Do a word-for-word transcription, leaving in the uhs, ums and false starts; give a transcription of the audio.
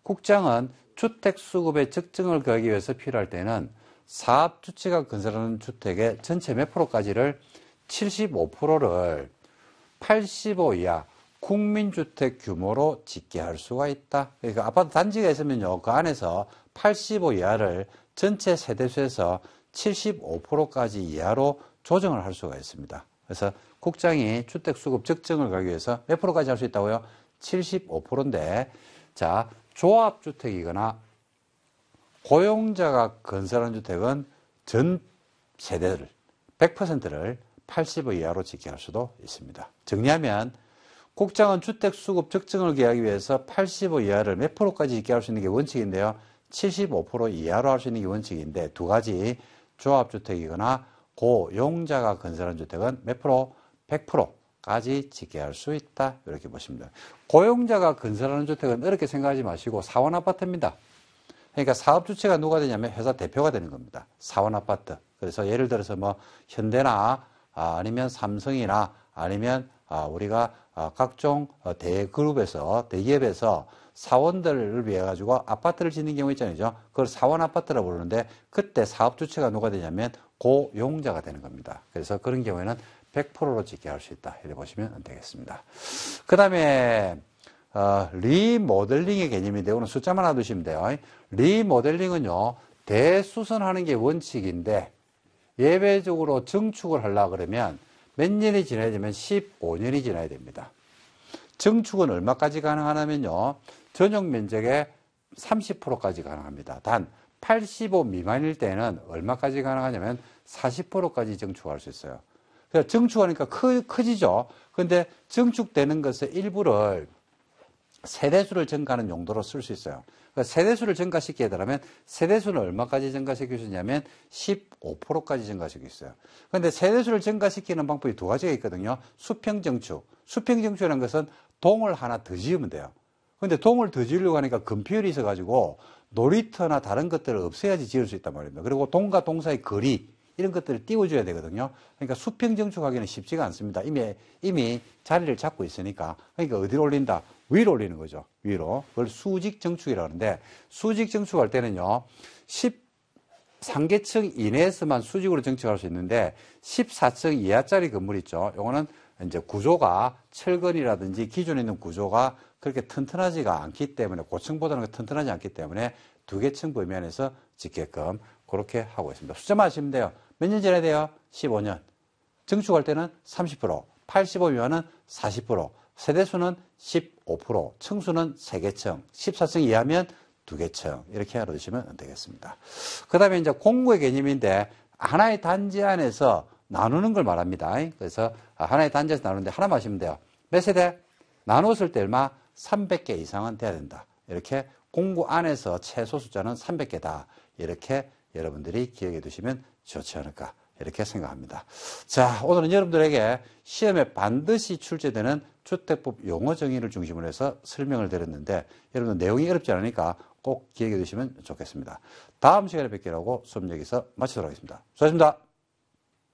국장은 주택수급의 적정을 구하기 위해서 필요할 때는 사업주체가 건설하는 주택의 전체 몇 프로까지를 칠십오 퍼센트를 팔십오 이하 국민주택 규모로 짓게 할 수가 있다. 그러니까 아파트 단지가 있으면요, 그 안에서 팔십오 이하를 전체 세대수에서 칠십오 퍼센트까지 이하로 조정을 할 수가 있습니다. 그래서 국장이 주택수급 적정을 가기 위해서 몇 프로까지 할 수 있다고요? 칠십오 퍼센트인데, 자, 조합주택이거나 고용자가 건설한 주택은 전 세대를, 백 퍼센트를 팔십오 이하로 짓게 할 수도 있습니다. 정리하면, 국장은 주택수급 적정을 기하기 위해서 팔십오 이하를 몇 프로까지 짓게 할 수 있는 게 원칙인데요. 칠십오 퍼센트 이하로 할 수 있는 게 원칙인데, 두 가지, 조합주택이거나 고용자가 건설한 주택은 몇 프로? 백 퍼센트까지 짓게 할 수 있다. 이렇게 보시면 돼요. 고용자가 건설하는 주택은 이렇게 생각하지 마시고 사원아파트입니다. 그러니까 사업주체가 누가 되냐면 회사 대표가 되는 겁니다. 사원아파트. 그래서 예를 들어서 뭐 현대나 아, 아니면 삼성이나 아니면 아, 우리가 아, 각종 대그룹에서 대기업에서 사원들을 위해 가지고 아파트를 짓는 경우 있잖아요. 그걸 사원아파트라고 부르는데 그때 사업주체가 누가 되냐면 고용자가 되는 겁니다. 그래서 그런 경우에는 백 퍼센트로 짓게 할 수 있다. 이렇게 보시면 되겠습니다. 그 다음에 어, 리모델링의 개념인데 오늘 숫자만 하나 두시면 돼요. 리모델링은요, 대수선하는 게 원칙인데 예외적으로 증축을 하려고 그러면 몇 년이 지나야 되면 십오 년이 지나야 됩니다. 증축은 얼마까지 가능하냐면요, 전용 면적의 삼십 퍼센트까지 가능합니다. 단 팔십오 미만일 때는 얼마까지 가능하냐면 사십 퍼센트까지 증축할 수 있어요. 그래서 증축하니까 크, 커지죠. 그런데 증축되는 것의 일부를 세대수를 증가하는 용도로 쓸 수 있어요. 그러니까 세대수를 증가시키게 되려면 세대수는 얼마까지 증가시킬 수 있냐면 십오 퍼센트까지 증가시킬 수 있어요. 그런데 세대수를 증가시키는 방법이 두 가지가 있거든요. 수평증축. 수평증축이라는 것은 동을 하나 더 지으면 돼요. 그런데 동을 더 지으려고 하니까 금피율이 있어가지고 놀이터나 다른 것들을 없애야지 지을 수 있단 말입니다. 그리고 동과 동 사이 거리 이런 것들을 띄워줘야 되거든요. 그러니까 수평증축하기는 쉽지가 않습니다. 이미, 이미 자리를 잡고 있으니까. 그러니까 어디로 올린다? 위로 올리는 거죠. 위로. 그걸 수직증축이라고 하는데, 수직증축할 때는요, 십삼 계층 이내에서만 수직으로 증축할 수 있는데, 십사 층 이하짜리 건물 있죠. 요거는 이제 구조가 철근이라든지 기존에 있는 구조가 그렇게 튼튼하지가 않기 때문에, 고층보다는 튼튼하지 않기 때문에 두 개 층 범위안에서 짓게끔 그렇게 하고 있습니다. 숫자만 하시면 돼요. 몇 년 지나야 돼요? 십오 년. 증축할 때는 삼십 퍼센트, 팔십오 미만은 사십 퍼센트, 세대수는 십오 퍼센트, 층수는 세 개 층, 십사 층 이하면 두 개 층. 이렇게 알아두시면 되겠습니다. 그 다음에 이제 공구의 개념인데, 하나의 단지 안에서 나누는 걸 말합니다. 그래서 하나의 단지에서 나누는데 하나만 하시면 돼요. 몇 세대? 나누었을 때 얼마? 삼백 개 이상은 돼야 된다. 이렇게 공구 안에서 최소 숫자는 삼백 개다. 이렇게 여러분들이 기억해 두시면 좋지 않을까. 이렇게 생각합니다. 자, 오늘은 여러분들에게 시험에 반드시 출제되는 주택법 용어 정의를 중심으로 해서 설명을 드렸는데, 여러분 내용이 어렵지 않으니까 꼭 기억해 두시면 좋겠습니다. 다음 시간에 뵙기로 하고 수업 여기서 마치도록 하겠습니다. 수고하셨습니다.